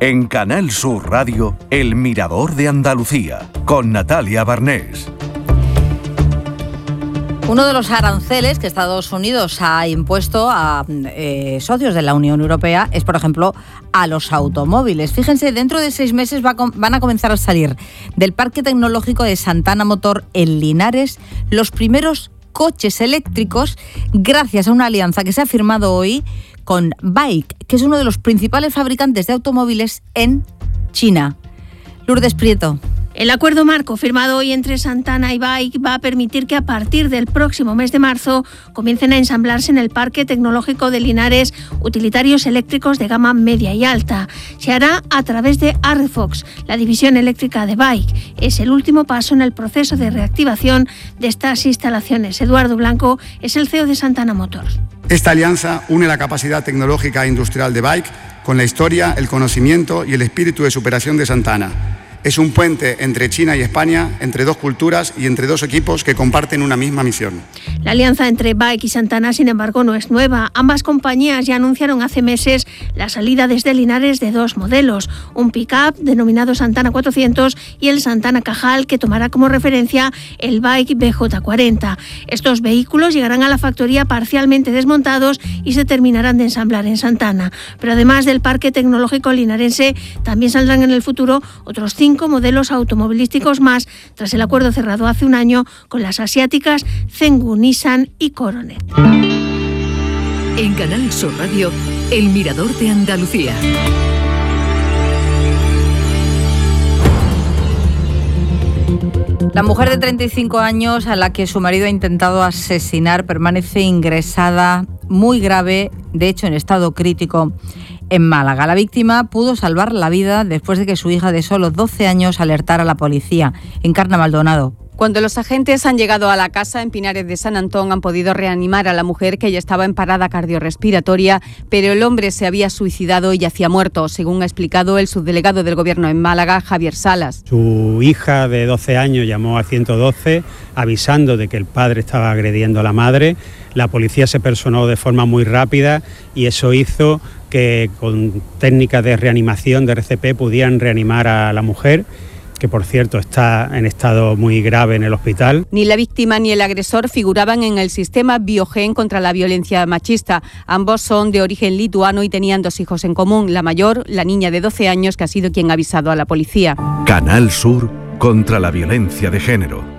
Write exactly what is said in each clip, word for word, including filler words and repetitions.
En Canal Sur Radio, El Mirador de Andalucía, con Natalia Barnés. Uno de los aranceles que Estados Unidos ha impuesto a eh, socios de la Unión Europea es, por ejemplo, a los automóviles. Fíjense, dentro de seis meses va a, van a comenzar a salir del Parque Tecnológico de Santana Motor en Linares los primeros coches eléctricos gracias a una alianza que se ha firmado hoy con Bike, que es uno de los principales fabricantes de automóviles en China. Lourdes Prieto. El acuerdo marco firmado hoy entre Santana y Bike va a permitir que a partir del próximo mes de marzo comiencen a ensamblarse en el Parque Tecnológico de Linares utilitarios eléctricos de gama media y alta. Se hará a través de Arrefox, la división eléctrica de Bike. Es el último paso en el proceso de reactivación de estas instalaciones. Eduardo Blanco es el C E O de Santana Motors. Esta alianza une la capacidad tecnológica e industrial de Bike con la historia, el conocimiento y el espíritu de superación de Santana. Es un puente entre China y España, entre dos culturas y entre dos equipos que comparten una misma misión. La alianza entre Bike y Santana, sin embargo, no es nueva. Ambas compañías ya anunciaron hace meses la salida desde Linares de dos modelos, un pick-up denominado Santana cuatrocientos y el Santana Cajal, que tomará como referencia el Bike B J cuarenta. Estos vehículos llegarán a la factoría parcialmente desmontados y se terminarán de ensamblar en Santana. Pero además del parque tecnológico linarense, también saldrán en el futuro otros cinco modelos automovilísticos más, tras el acuerdo cerrado hace un año con las asiáticas Zhenggu, Nissan y Coronet. En Canal Sur Radio, El Mirador de Andalucía. La mujer de treinta y cinco años a la que su marido ha intentado asesinar permanece ingresada muy grave, de hecho en estado crítico, en Málaga. La víctima pudo salvar la vida después de que su hija de solo doce años alertara a la policía. Encarna Maldonado. Cuando los agentes han llegado a la casa en Pinares de San Antón, han podido reanimar a la mujer, que ya estaba en parada cardiorrespiratoria, pero el hombre se había suicidado y yacía muerto, según ha explicado el subdelegado del Gobierno en Málaga, Javier Salas. Su hija de doce años llamó a ciento doce avisando de que el padre estaba agrediendo a la madre. La policía se personó de forma muy rápida y eso hizo que con técnicas de reanimación de R C P pudieran reanimar a la mujer, que por cierto está en estado muy grave en el hospital. Ni la víctima ni el agresor figuraban en el sistema Biogen contra la violencia machista. Ambos son de origen lituano y tenían dos hijos en común. La mayor, la niña de doce años, que ha sido quien ha avisado a la policía. Canal Sur contra la violencia de género.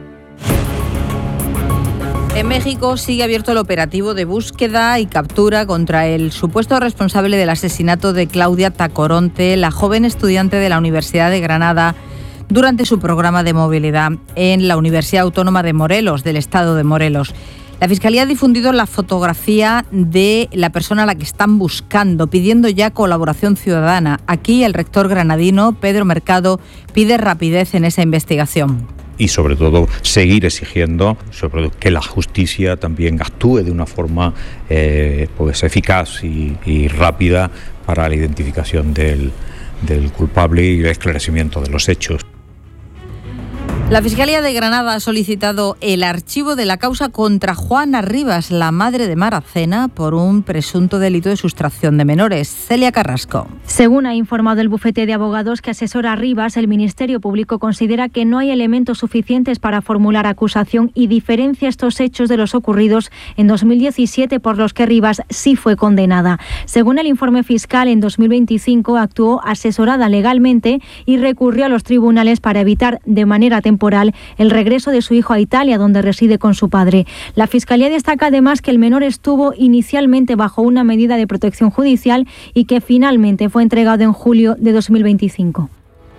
En México sigue abierto el operativo de búsqueda y captura contra el supuesto responsable del asesinato de Claudia Tacoronte, la joven estudiante de la Universidad de Granada, durante su programa de movilidad en la Universidad Autónoma de Morelos, del estado de Morelos. La Fiscalía ha difundido la fotografía de la persona a la que están buscando, pidiendo ya colaboración ciudadana. Aquí el rector granadino, Pedro Mercado, pide rapidez en esa investigación. Y sobre todo seguir exigiendo sobre todo que la justicia también actúe de una forma eh, pues eficaz y, y rápida para la identificación del, del culpable y el esclarecimiento de los hechos. La Fiscalía de Granada ha solicitado el archivo de la causa contra Juana Rivas, la madre de Maracena, por un presunto delito de sustracción de menores. Celia Carrasco. Según ha informado el bufete de abogados que asesora a Rivas, el Ministerio Público considera que no hay elementos suficientes para formular acusación y diferencia estos hechos de los ocurridos en dos mil diecisiete, por los que Rivas sí fue condenada. Según el informe fiscal, en dos mil veinticinco actuó asesorada legalmente y recurrió a los tribunales para evitar de manera temporal el regreso de su hijo a Italia, donde reside con su padre. La Fiscalía destaca además que el menor estuvo inicialmente bajo una medida de protección judicial y que finalmente fue entregado en julio de dos mil veinticinco.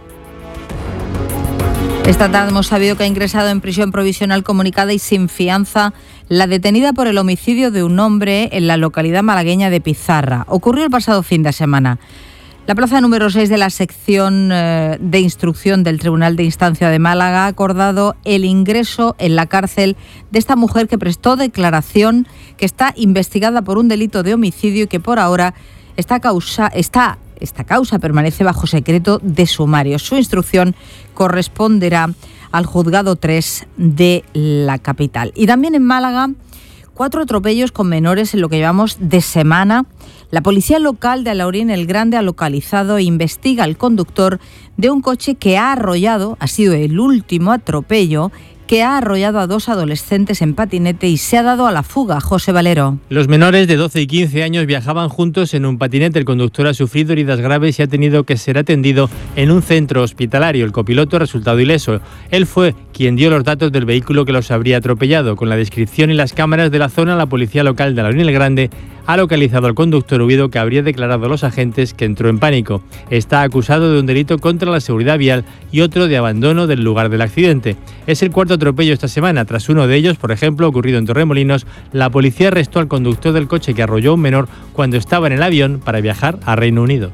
Esta tarde hemos sabido que ha ingresado en prisión provisional comunicada y sin fianza la detenida por el homicidio de un hombre en la localidad malagueña de Pizarra. Ocurrió el pasado fin de semana. La plaza número seis de la sección eh, de instrucción del Tribunal de Instancia de Málaga ha acordado el ingreso en la cárcel de esta mujer que prestó declaración, que está investigada por un delito de homicidio y que por ahora esta causa, está, esta causa permanece bajo secreto de sumario. Su instrucción corresponderá al Juzgado tres de la capital. Y también en Málaga, cuatro atropellos con menores en lo que llevamos de semana. La policía local de Alaurín el Grande ha localizado e investiga al conductor de un coche que ha arrollado, ha sido el último atropello, que ha arrollado a dos adolescentes en patinete y se ha dado a la fuga. José Valero. Los menores de doce y quince años viajaban juntos en un patinete. El conductor ha sufrido heridas graves y ha tenido que ser atendido en un centro hospitalario. El copiloto ha resultado ileso. Él fue quien dio los datos del vehículo que los habría atropellado. Con la descripción y las cámaras de la zona, la policía local de Alaurín el Grande ha localizado al conductor huido, que habría declarado a los agentes que entró en pánico. Está acusado de un delito contra la seguridad vial y otro de abandono del lugar del accidente. Es el cuarto atropello esta semana. Tras uno de ellos, por ejemplo, ocurrido en Torremolinos, la policía arrestó al conductor del coche que arrolló a un menor cuando estaba en el avión para viajar a Reino Unido.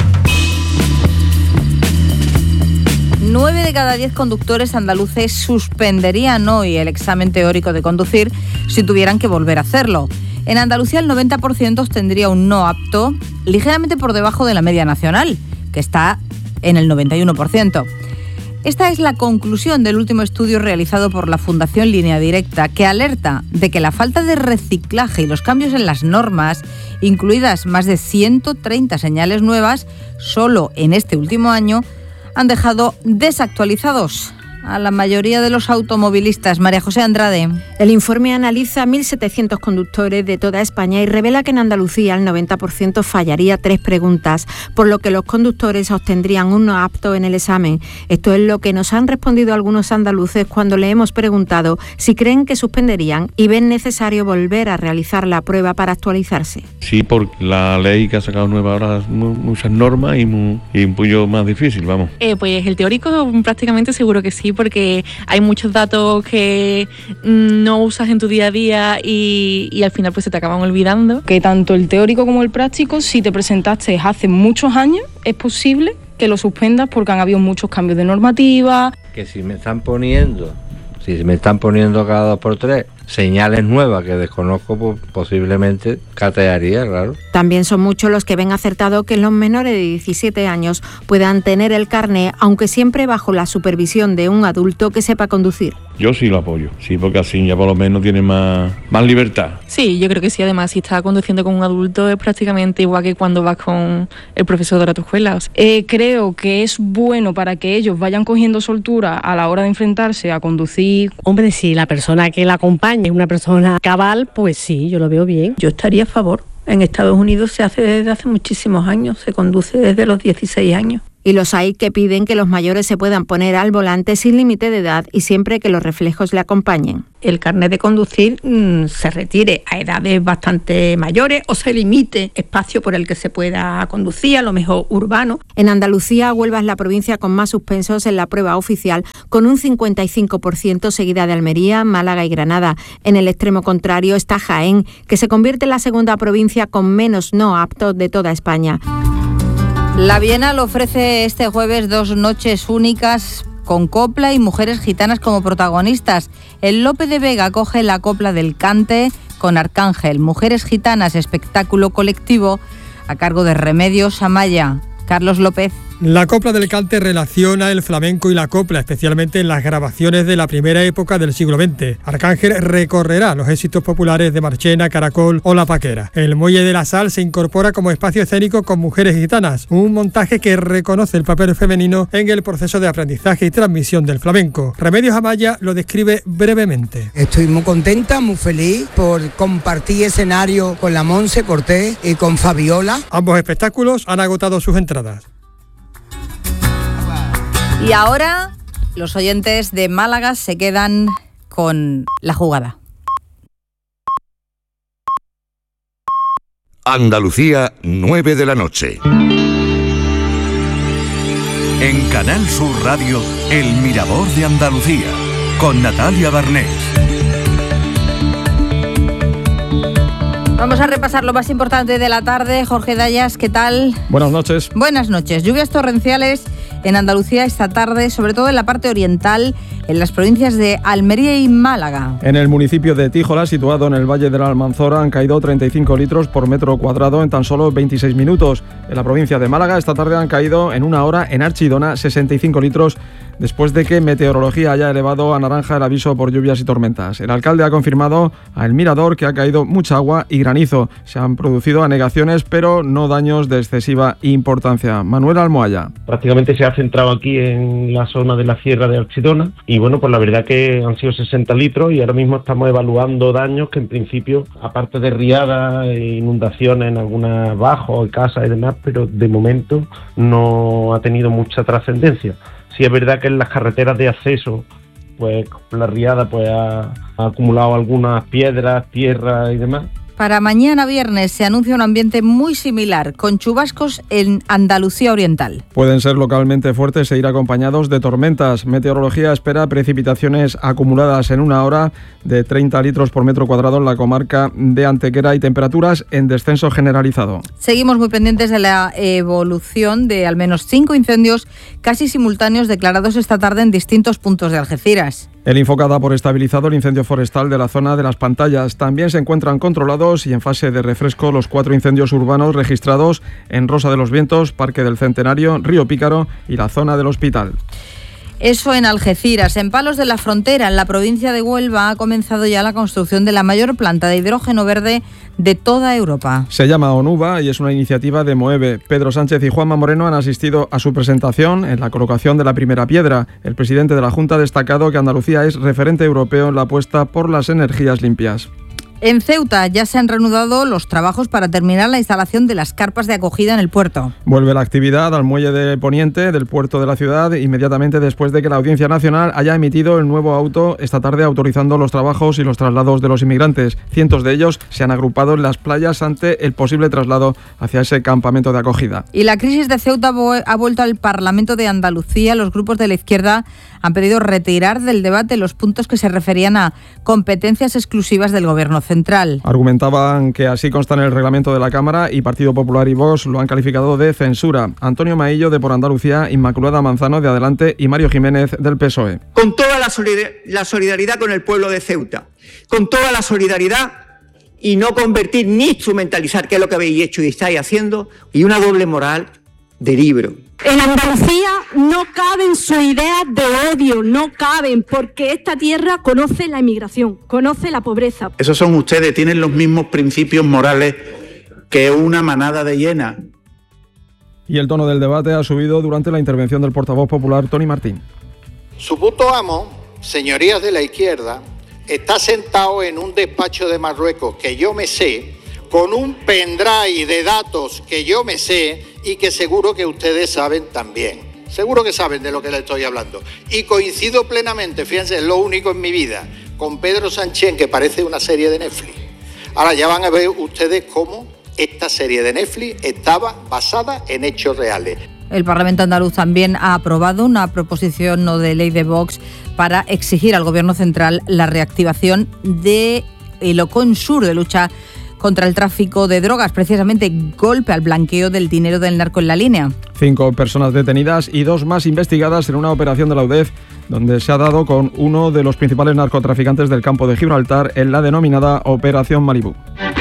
Nueve de cada diez conductores andaluces suspenderían hoy el examen teórico de conducir si tuvieran que volver a hacerlo. En Andalucía el noventa por ciento tendría un no apto, ligeramente por debajo de la media nacional, que está en el noventa y uno por ciento. Esta es la conclusión del último estudio realizado por la Fundación Línea Directa, que alerta de que la falta de reciclaje y los cambios en las normas, incluidas más de ciento treinta señales nuevas, solo en este último año, han dejado desactualizados a la mayoría de los automovilistas. María José Andrade. El informe analiza mil setecientos conductores de toda España y revela que en Andalucía el noventa por ciento fallaría tres preguntas, por lo que los conductores obtendrían un no apto en el examen. Esto es lo que nos han respondido algunos andaluces cuando le hemos preguntado si creen que suspenderían y ven necesario volver a realizar la prueba para actualizarse. Sí, por la ley que ha sacado nueva ahora muchas normas y, muy, y un poquito más difícil, vamos. Eh, pues el teórico prácticamente seguro que sí, porque hay muchos datos que no usas en tu día a día y, y al final pues se te acaban olvidando. Que tanto el teórico como el práctico, si te presentaste hace muchos años, es posible que lo suspendas porque han habido muchos cambios de normativa. Que si me están poniendo, si me están poniendo cada dos por tres señales nuevas que desconozco, pues posiblemente catearía, claro. También son muchos los que ven acertado que los menores de diecisiete años puedan tener el carné, aunque siempre bajo la supervisión de un adulto que sepa conducir. Yo sí lo apoyo, sí, porque así ya por lo menos tiene más, más libertad. Sí, yo creo que sí. Además, si estás conduciendo con un adulto es prácticamente igual que cuando vas con el profesor de la escuela. O sea. eh, creo que es bueno para que ellos vayan cogiendo soltura a la hora de enfrentarse a conducir. Hombre, si la persona que la acompaña es una persona cabal, pues sí, yo lo veo bien. Yo estaría a favor. En Estados Unidos se hace desde hace muchísimos años, se conduce desde los dieciséis años. Y los hay que piden que los mayores se puedan poner al volante sin límite de edad y siempre que los reflejos le acompañen. El carnet de conducir mmm, se retire a edades bastante mayores o se limite espacio por el que se pueda conducir, a lo mejor urbano. En Andalucía, Huelva es la provincia con más suspensos en la prueba oficial, con un cincuenta y cinco por ciento, seguida de Almería, Málaga y Granada. En el extremo contrario está Jaén, que se convierte en la segunda provincia con menos no aptos de toda España. La Bienal ofrece este jueves dos noches únicas con copla y mujeres gitanas como protagonistas. El Lope de Vega acoge la copla del Cante con Arcángel, Mujeres Gitanas, espectáculo colectivo a cargo de Remedios Amaya. Carlos López. La copla del Cante relaciona el flamenco y la copla, especialmente en las grabaciones de la primera época del siglo veinte. Arcángel recorrerá los éxitos populares de Marchena, Caracol o La Paquera. El Muelle de la Sal se incorpora como espacio escénico con mujeres gitanas, un montaje que reconoce el papel femenino en el proceso de aprendizaje y transmisión del flamenco. Remedios Amaya lo describe brevemente. Estoy muy contenta, muy feliz por compartir escenario con la Monse Cortés y con Fabiola. Ambos espectáculos han agotado sus entradas. Y ahora los oyentes de Málaga se quedan con la jugada. Andalucía, nueve de la noche. En Canal Sur Radio, El Mirador de Andalucía, con Natalia Barnés. Vamos a repasar lo más importante de la tarde. Jorge Dayas, ¿qué tal? Buenas noches. Buenas noches. Lluvias torrenciales en Andalucía esta tarde, sobre todo en la parte oriental, en las provincias de Almería y Málaga. En el municipio de Tíjola, situado en el Valle de la Almanzora, han caído treinta y cinco litros por metro cuadrado en tan solo veintiséis minutos. En la provincia de Málaga, esta tarde han caído en una hora en Archidona sesenta y cinco litros, después de que Meteorología haya elevado a naranja el aviso por lluvias y tormentas. El alcalde ha confirmado a El Mirador que ha caído mucha agua y granizo. Se han producido anegaciones, pero no daños de excesiva importancia. Manuel Almohaya. Prácticamente se ha centrado aquí en la zona de la sierra de Archidona y bueno, pues la verdad que han sido sesenta litros y ahora mismo estamos evaluando daños que en principio, aparte de riadas e inundaciones en algunas bajos, casas y demás, pero de momento no ha tenido mucha trascendencia. Sí es verdad que en las carreteras de acceso, pues la riada pues ha, ha acumulado algunas piedras, tierra y demás. Para mañana viernes se anuncia un ambiente muy similar, con chubascos en Andalucía Oriental. Pueden ser localmente fuertes e ir acompañados de tormentas. Meteorología espera precipitaciones acumuladas en una hora de treinta litros por metro cuadrado en la comarca de Antequera y temperaturas en descenso generalizado. Seguimos muy pendientes de la evolución de al menos cinco incendios casi simultáneos declarados esta tarde en distintos puntos de Algeciras. El Infoca da por estabilizado el incendio forestal de la zona de las Pantallas. También se encuentran controlados y en fase de refresco los cuatro incendios urbanos registrados en Rosa de los Vientos, Parque del Centenario, Río Pícaro y la zona del Hospital. Eso en Algeciras. En Palos de la Frontera, en la provincia de Huelva, ha comenzado ya la construcción de la mayor planta de hidrógeno verde de toda Europa. Se llama ONUVA y es una iniciativa de Moeve. Pedro Sánchez y Juanma Moreno han asistido a su presentación en la colocación de la primera piedra. El presidente de la Junta ha destacado que Andalucía es referente europeo en la apuesta por las energías limpias. En Ceuta ya se han reanudado los trabajos para terminar la instalación de las carpas de acogida en el puerto. Vuelve la actividad al muelle de Poniente del puerto de la ciudad inmediatamente después de que la Audiencia Nacional haya emitido el nuevo auto esta tarde autorizando los trabajos y los traslados de los inmigrantes. Cientos de ellos se han agrupado en las playas ante el posible traslado hacia ese campamento de acogida. Y la crisis de Ceuta ha vuelto al Parlamento de Andalucía. Los grupos de la izquierda han pedido retirar del debate los puntos que se referían a competencias exclusivas del Gobierno central. Argumentaban que así consta en el reglamento de la Cámara y Partido Popular y Vox lo han calificado de censura. Antonio Maillo de Por Andalucía, Inmaculada Manzano de Adelante y Mario Jiménez del P S O E. Con toda la, solidar- la solidaridad con el pueblo de Ceuta, con toda la solidaridad y no convertir ni instrumentalizar, que es lo que habéis hecho y estáis haciendo, y una doble moral de libro. En Andalucía no caben sus ideas de odio, no caben, porque esta tierra conoce la inmigración, conoce la pobreza. Esos son ustedes, tienen los mismos principios morales que una manada de hienas. Y el tono del debate ha subido durante la intervención del portavoz popular Tony Martín. Su puto amo, señorías de la izquierda, está sentado en un despacho de Marruecos que yo me sé, con un pendrive de datos que yo me sé y que seguro que ustedes saben también. Seguro que saben de lo que les estoy hablando. Y coincido plenamente, fíjense, es lo único en mi vida, con Pedro Sánchez, que parece una serie de Netflix. Ahora ya van a ver ustedes cómo esta serie de Netflix estaba basada en hechos reales. El Parlamento andaluz también ha aprobado una proposición no de ley de Vox para exigir al Gobierno central la reactivación de el OCONSUR de lucha contra el tráfico de drogas, precisamente golpe al blanqueo del dinero del narco en la línea. Cinco personas detenidas y dos más investigadas en una operación de la U D E F, donde se ha dado con uno de los principales narcotraficantes del campo de Gibraltar en la denominada Operación Malibú.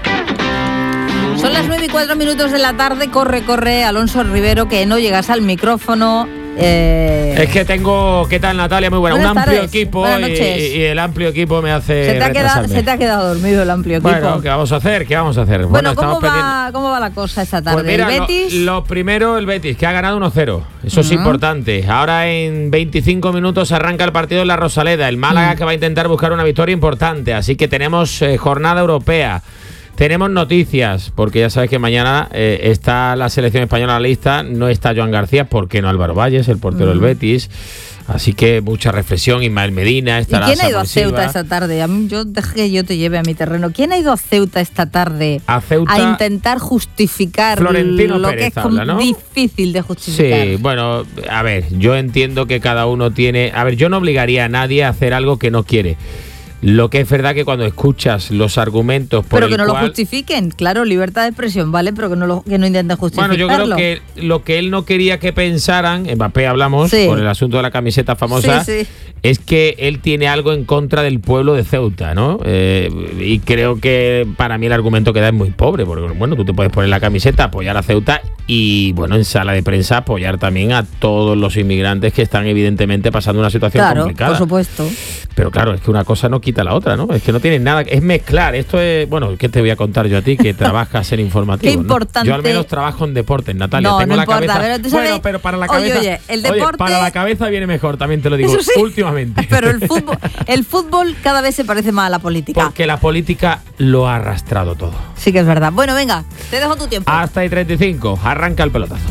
Son las nueve y cuatro minutos de la tarde. Corre, corre, Alonso Rivero, que no llegas al micrófono. Eh... Es que tengo, ¿qué tal, Natalia? Muy buena. Buenas un amplio tardes. equipo y, y el amplio equipo me hace se te, ha quedado, se te ha quedado dormido el amplio equipo. Bueno, ¿qué vamos a hacer? ¿Qué vamos a hacer? Bueno, bueno ¿cómo, va, pendientes... ¿cómo va la cosa esta tarde? Pues mira, ¿El Betis? Lo, lo primero, el Betis, que ha ganado uno cero. Eso uh-huh. es importante. Ahora en veinticinco minutos arranca el partido en la Rosaleda. El Málaga uh-huh. que va a intentar buscar una victoria importante. Así que tenemos eh, jornada europea. Tenemos noticias, porque ya sabes que mañana eh, está la selección española en la lista, no está Joan García, porque no Álvaro Valles, el portero mm. del Betis, así que mucha reflexión. Ismael Medina estará. ¿Y quién ha ido a Ceuta esta tarde? A mí, yo deje que yo te lleve a mi terreno. ¿Quién ha ido a Ceuta esta tarde a, Ceuta, a intentar justificar Florentino lo Pérez que es habla, ¿no? difícil de justificar? Sí, bueno, a ver, yo entiendo que cada uno tiene... A ver, yo no obligaría a nadie a hacer algo que no quiere. Lo que es verdad que cuando escuchas los argumentos por pero el que no cual... lo justifiquen, claro, libertad de expresión, ¿vale? Pero que no, lo, que no intenten justificarlo. Bueno, yo creo que lo que él no quería que pensaran, Mbappé hablamos, sí. por el asunto de la camiseta famosa, sí, sí. es que él tiene algo en contra del pueblo de Ceuta, ¿no? Eh, y creo que para mí el argumento que da es muy pobre, porque bueno, tú te puedes poner la camiseta, apoyar a Ceuta y, bueno, en sala de prensa apoyar también a todos los inmigrantes que están evidentemente pasando una situación claro, complicada. Por supuesto. Pero claro, es que una cosa no quita la otra, ¿no? Es que no tienen nada, es mezclar. Esto es, bueno, ¿qué te voy a contar yo a ti que trabajas en informativo? Qué importante. ¿no? Yo al menos trabajo en deportes, Natalia. No, Tengo no la importa, cabeza. pero tú sabes, bueno, pero para la oye, cabeza. Oye, el deporte. Oye, para la cabeza viene mejor, también te lo digo, sí. últimamente. Pero el fútbol, el fútbol cada vez se parece más a la política. Porque la política lo ha arrastrado todo. Sí que es verdad. Bueno, venga, te dejo tu tiempo. Hasta y treinta y cinco, arranca el pelotazo.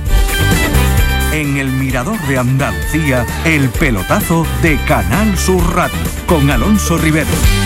En el Mirador de Andalucía, el pelotazo de Canal Sur Radio, con Alonso Rivero.